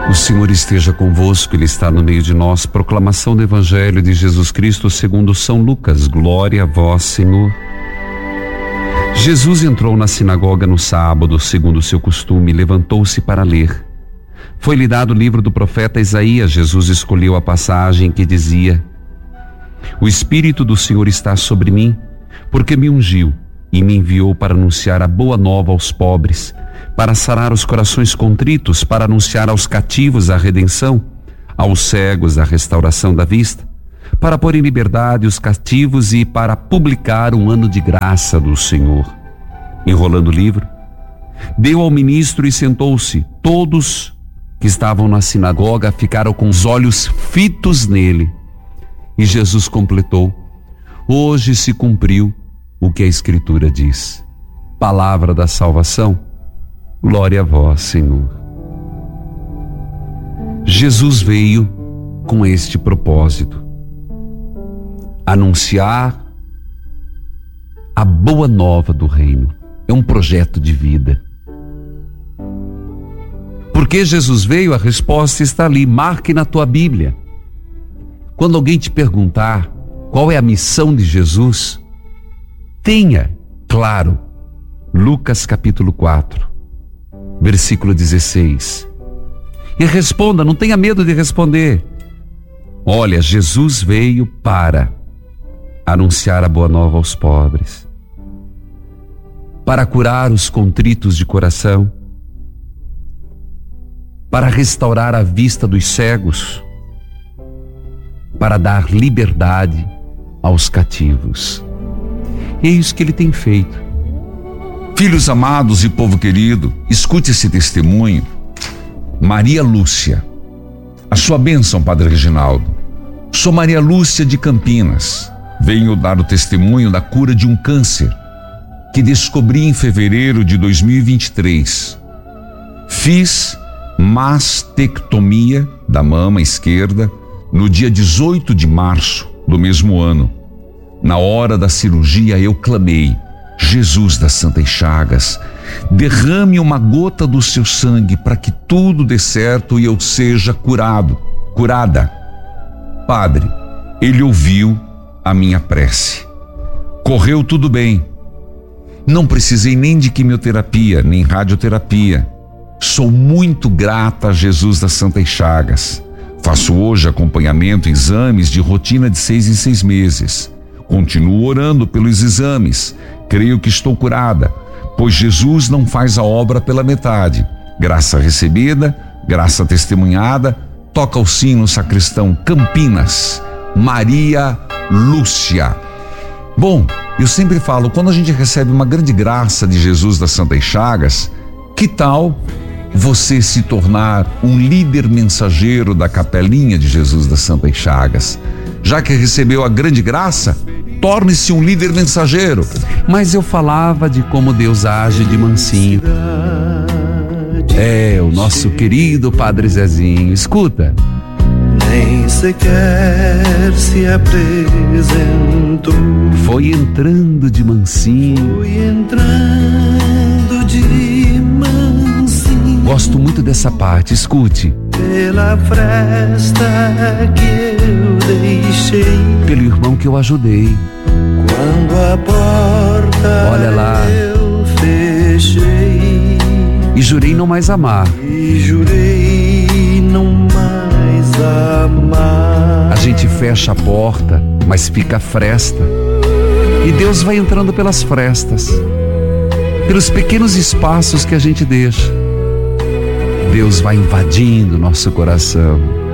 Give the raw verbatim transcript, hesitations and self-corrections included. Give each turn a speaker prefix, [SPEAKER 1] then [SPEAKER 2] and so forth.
[SPEAKER 1] O Senhor esteja convosco, Ele está no meio de nós. Proclamação do Evangelho de Jesus Cristo segundo São Lucas. Glória a vós, Senhor. Jesus entrou na sinagoga no sábado, segundo o seu costume, e levantou-se para ler. Foi-lhe dado o livro do profeta Isaías. Jesus escolheu a passagem que dizia: O Espírito do Senhor está sobre mim, porque me ungiu e me enviou para anunciar a boa nova aos pobres, para sarar os corações contritos, para anunciar aos cativos a redenção, aos cegos a restauração da vista, para pôr em liberdade os cativos e para publicar um ano de graça do Senhor. Enrolando o livro, deu ao ministro e sentou-se. Todos que estavam na sinagoga ficaram com os olhos fitos nele. E Jesus completou: Hoje se cumpriu o que a Escritura diz. Palavra da salvação. Glória a vós, Senhor. Jesus veio com este propósito: anunciar a boa nova do reino. É um projeto de vida. Por que Jesus veio? A resposta está ali. Marque na tua Bíblia. Quando alguém te perguntar qual é a missão de Jesus, tenha claro Lucas capítulo quatro, versículo dezesseis. E responda, não tenha medo de responder. Olha, Jesus veio para anunciar a boa nova aos pobres, para curar os contritos de coração, para restaurar a vista dos cegos, para dar liberdade aos cativos. E é isso que ele tem feito.
[SPEAKER 2] Filhos amados e povo querido, escute esse testemunho. Maria Lúcia. A sua bênção, Padre Reginaldo. Sou Maria Lúcia de Campinas. Venho dar o testemunho da cura de um câncer que descobri em fevereiro de dois mil e vinte e três. Fiz mastectomia da mama esquerda no dia dezoito de março do mesmo ano. Na hora da cirurgia eu clamei: Jesus das Santas Chagas, derrame uma gota do seu sangue para que tudo dê certo e eu seja curado, curada. Padre, ele ouviu a minha prece. Correu tudo bem. Não precisei nem de quimioterapia, nem radioterapia. Sou muito grata a Jesus das Santas Chagas. Faço hoje acompanhamento, exames de rotina de seis em seis meses. Continuo orando pelos exames. Creio que estou curada, pois Jesus não faz a obra pela metade. Graça recebida, graça testemunhada. Toca o sino, sacristão. Campinas, Maria Lúcia. Bom, eu sempre falo, quando a gente recebe uma grande graça de Jesus das Santas Chagas, que tal você se tornar um líder mensageiro da capelinha de Jesus das Santas Chagas? Já que recebeu a grande graça, torne-se um líder mensageiro.
[SPEAKER 1] Mas eu falava de como Deus age de mansinho. É, o nosso querido Padre Zezinho. Escuta.
[SPEAKER 3] Nem sequer se apresentou.
[SPEAKER 1] Foi entrando de mansinho.
[SPEAKER 3] Foi entrando de mansinho.
[SPEAKER 1] Gosto muito dessa parte, escute.
[SPEAKER 3] Pela fresta que eu deixei,
[SPEAKER 1] pelo irmão que eu ajudei.
[SPEAKER 3] Quando a porta
[SPEAKER 1] olha lá,
[SPEAKER 3] eu fechei,
[SPEAKER 1] e jurei não mais amar.
[SPEAKER 3] E jurei não mais amar.
[SPEAKER 1] A gente fecha a porta, mas fica a fresta. E Deus vai entrando pelas frestas, pelos pequenos espaços que a gente deixa. Deus vai invadindo nosso coração.